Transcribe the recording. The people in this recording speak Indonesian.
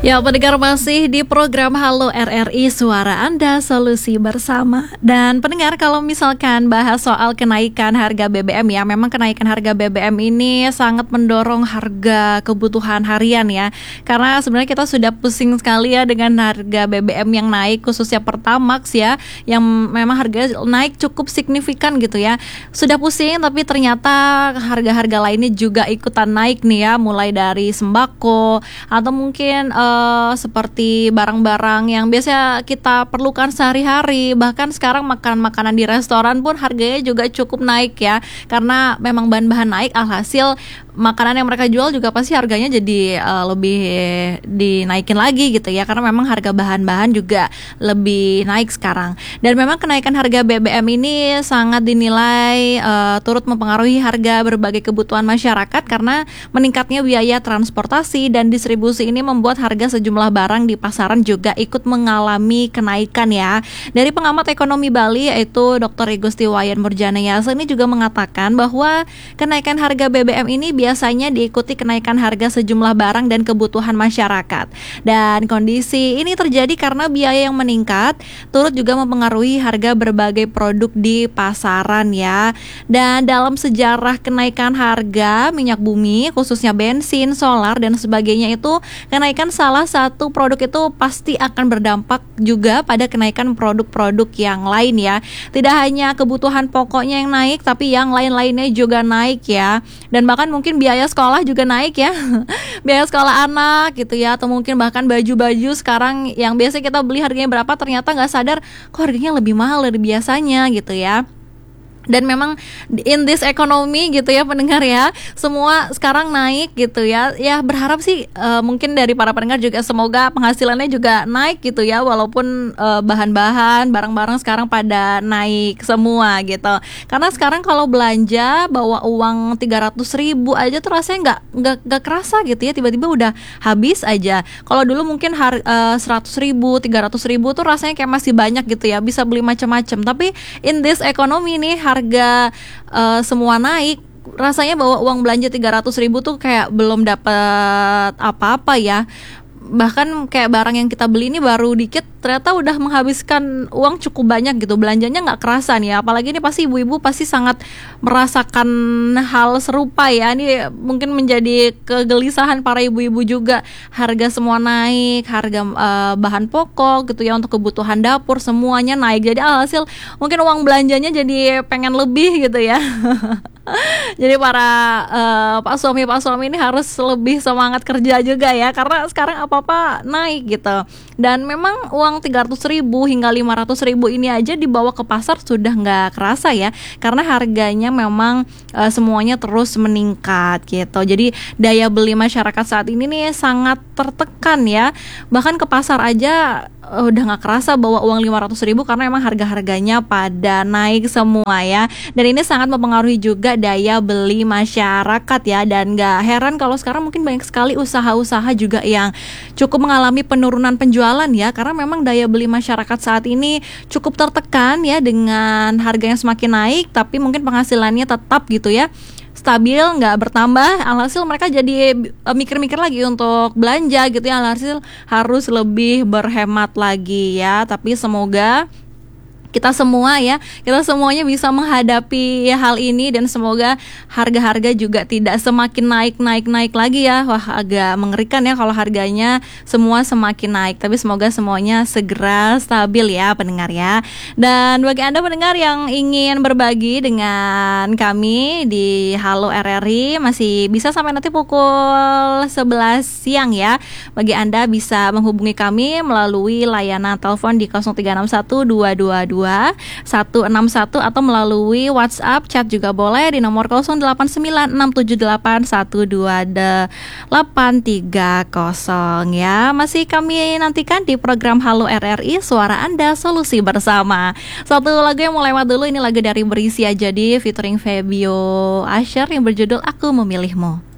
Ya, pendengar masih di program Halo RRI, suara Anda, solusi bersama. Dan pendengar, kalau misalkan bahas soal kenaikan harga BBM ya, memang kenaikan harga BBM ini sangat mendorong harga kebutuhan harian ya. Karena sebenarnya kita sudah pusing sekali ya dengan harga BBM yang naik, khususnya Pertamax ya, yang memang harga naik cukup signifikan gitu ya. Sudah pusing, tapi ternyata harga-harga lainnya juga ikutan naik nih ya, mulai dari sembako atau mungkin seperti barang-barang yang biasa kita perlukan sehari-hari. Bahkan sekarang makanan-makanan di restoran pun harganya juga cukup naik ya, karena memang bahan-bahan naik, alhasil makanan yang mereka jual juga pasti harganya jadi lebih dinaikin lagi gitu ya, karena memang harga bahan-bahan juga lebih naik sekarang. Dan memang kenaikan harga BBM ini sangat dinilai turut mempengaruhi harga berbagai kebutuhan masyarakat, karena meningkatnya biaya transportasi dan distribusi ini membuat harga sejumlah barang di pasaran juga ikut mengalami kenaikan ya. Dari pengamat ekonomi Bali yaitu Dr. Igusti Wayan Murjanayasa ini juga mengatakan bahwa kenaikan harga BBM ini biasanya diikuti kenaikan harga sejumlah barang dan kebutuhan masyarakat. Dan kondisi ini terjadi karena biaya yang meningkat turut juga mempengaruhi harga berbagai produk di pasaran ya. Dan dalam sejarah kenaikan harga minyak bumi, khususnya bensin, solar dan sebagainya, itu kenaikan salah satu produk itu pasti akan berdampak juga pada kenaikan produk-produk yang lain ya. Tidak hanya kebutuhan pokoknya yang naik, tapi yang lain-lainnya juga naik ya. Dan bahkan mungkin biaya sekolah juga naik ya. Biaya sekolah anak gitu ya, atau mungkin bahkan baju-baju sekarang yang biasa kita beli harganya berapa, ternyata nggak sadar kok harganya lebih mahal dari biasanya gitu ya. Dan memang in this economy gitu ya pendengar ya, semua sekarang naik gitu ya. Ya berharap sih mungkin dari para pendengar juga semoga penghasilannya juga naik gitu ya, walaupun bahan-bahan, barang-barang sekarang pada naik semua gitu. Karena sekarang kalau belanja bawa uang 300.000 aja tuh rasanya nggak kerasa gitu ya, tiba-tiba udah habis aja. Kalau dulu mungkin 100.000, 300.000 tuh rasanya kayak masih banyak gitu ya, bisa beli macam-macam. Tapi in this economy nih, harga semua naik, rasanya bawa uang belanja 300.000 tuh kayak belum dapat apa-apa ya. Bahkan kayak barang yang kita beli ini baru dikit, ternyata udah menghabiskan uang cukup banyak gitu. Belanjanya nggak kerasa nih ya. Apalagi ini pasti ibu-ibu pasti sangat merasakan hal serupa ya. Ini mungkin menjadi kegelisahan para ibu-ibu juga. Harga semua naik, harga bahan pokok gitu ya, untuk kebutuhan dapur semuanya naik. Jadi alhasil mungkin uang belanjanya jadi pengen lebih gitu ya. Jadi para pak suami ini harus lebih semangat kerja juga ya, karena sekarang apa-apa naik gitu. Dan memang uang 300.000 hingga 500.000 ini aja dibawa ke pasar sudah nggak kerasa ya, karena harganya memang semuanya terus meningkat gitu. Jadi daya beli masyarakat saat ini nih sangat tertekan ya. Bahkan ke pasar aja udah nggak kerasa bawa uang 500.000 karena emang harga-harganya pada naik semua ya. Dan ini sangat mempengaruhi juga daya beli masyarakat ya. Dan nggak heran kalau sekarang mungkin banyak sekali usaha-usaha juga yang cukup mengalami penurunan penjualan ya, karena memang daya beli masyarakat saat ini cukup tertekan ya, dengan harga yang semakin naik tapi mungkin penghasilannya tetap gitu ya, stabil, nggak bertambah. Alhasil mereka jadi mikir-mikir lagi untuk belanja gitu ya, alhasil harus lebih berhemat lagi ya. Tapi semoga kita semuanya bisa menghadapi hal ini, dan semoga harga-harga juga tidak semakin naik lagi ya. Wah, agak mengerikan ya kalau harganya semua semakin naik, tapi semoga semuanya segera stabil ya pendengar ya. Dan bagi Anda pendengar yang ingin berbagi dengan kami di Halo RRI, masih bisa sampai nanti pukul 11 siang ya. Bagi Anda bisa menghubungi kami melalui layanan telepon di 0361 222 161 atau melalui WhatsApp, chat juga boleh di nomor 0896781283 ya. Masih kami nantikan di program Halo RRI, suara Anda, solusi bersama. Satu lagu yang mau lewat dulu, ini lagu dari Berisi Aja Di featuring Febio Asher yang berjudul Aku Memilihmu.